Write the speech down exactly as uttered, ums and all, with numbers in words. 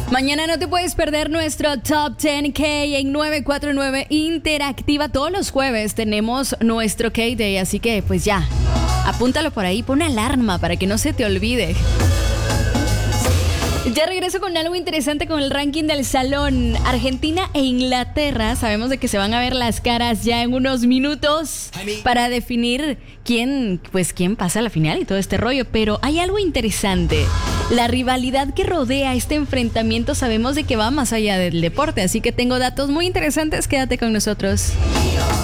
Mañana no te puedes perder nuestro Top diez K en nueve cuatro nueve Interactiva. Todos los jueves tenemos nuestro K-Day, así que pues ya, apúntalo por ahí, pon alarma para que no se te olvide. Ya regreso con algo interesante con el ranking del salón. Argentina e Inglaterra, sabemos de que se van a ver las caras ya en unos minutos para definir quién, pues quién pasa a la final y todo este rollo. Pero hay algo interesante. La rivalidad que rodea este enfrentamiento sabemos de que va más allá del deporte, así que tengo datos muy interesantes. Quédate con nosotros.